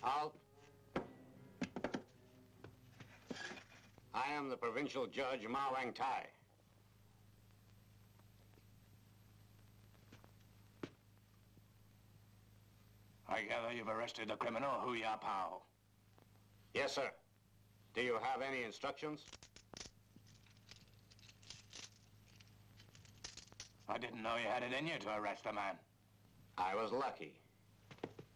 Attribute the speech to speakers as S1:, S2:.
S1: Halt. I am the provincial judge, Ma Wang Tai.
S2: I gather you've arrested the criminal Hu Ya Pao.
S1: Yes, sir. Do you have any instructions?
S2: I didn't know you had it in you to arrest a man.
S1: I was lucky.